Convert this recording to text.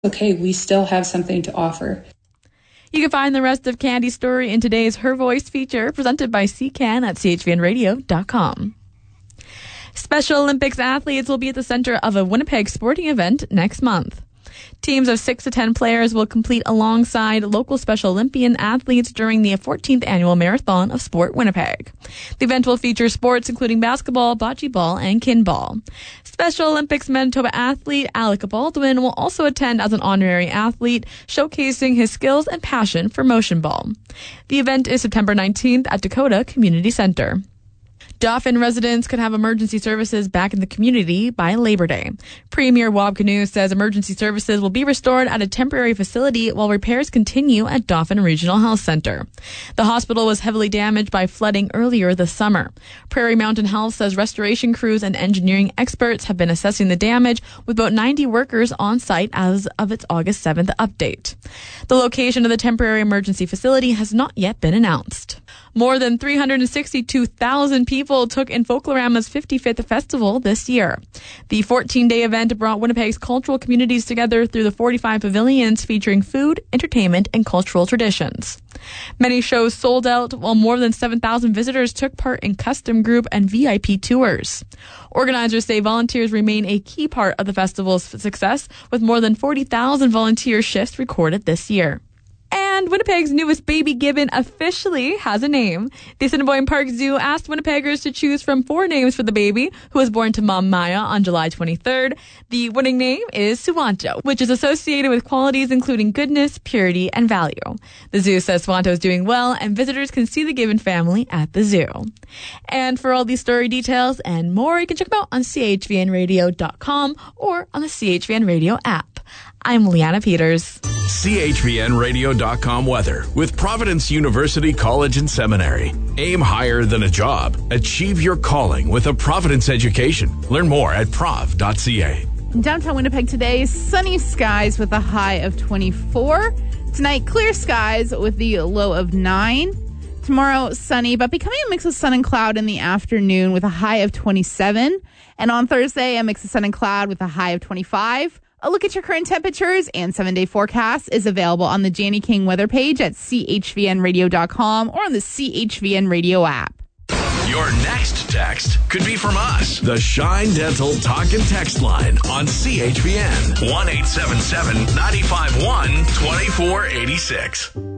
okay, we still have something to offer. You can find the rest of Candy's story in today's Her Voice feature presented by CCAN at chvnradio.com. Special Olympics athletes will be at the center of a Winnipeg sporting event next month. Teams of 6 to 10 players will compete alongside local Special Olympian athletes during the 14th annual Marathon of Sport Winnipeg. The event will feature sports including basketball, bocce ball, and kinball. Special Olympics Manitoba athlete Alec Baldwin will also attend as an honorary athlete, showcasing his skills and passion for motion ball. The event is September 19th at Dakota Community Center. Dauphin residents could have emergency services back in the community by Labor Day. Premier Wab Kinew says emergency services will be restored at a temporary facility while repairs continue at Dauphin Regional Health Center. The hospital was heavily damaged by flooding earlier this summer. Prairie Mountain Health says restoration crews and engineering experts have been assessing the damage with about 90 workers on site as of its August 7th update. The location of the temporary emergency facility has not yet been announced. More than 362,000 people took in Folklorama's 55th festival this year. The 14-day event brought Winnipeg's cultural communities together through the 45 pavilions featuring food, entertainment, and cultural traditions. Many shows sold out, while more than 7,000 visitors took part in custom group and VIP tours. Organizers say volunteers remain a key part of the festival's success, with more than 40,000 volunteer shifts recorded this year. And Winnipeg's newest baby gibbon officially has a name. The Assiniboine Park Zoo asked Winnipeggers to choose from 4 names for the baby, who was born to Mom Maya on July 23rd. The winning name is Suwanto, which is associated with qualities including goodness, purity, and value. The zoo says Suwanto is doing well, and visitors can see the gibbon family at the zoo. And for all these story details and more, you can check them out on chvnradio.com or on the CHVN Radio app. I'm Leanna Peters. CHVNradio.com weather with Providence University College and Seminary. Aim higher than a job. Achieve your calling with a Providence education. Learn more at prov.ca. In downtown Winnipeg today, sunny skies with a high of 24. Tonight, clear skies with the low of 9. Tomorrow, sunny, but becoming a mix of sun and cloud in the afternoon with a high of 27. And on Thursday, a mix of sun and cloud with a high of 25. A look at your current temperatures and 7-day forecast is available on the Janie King weather page at chvnradio.com or on the CHVN Radio app. Your next text could be from us. The Shine Dental Talk and Text line on CHVN 1-877-951-2486.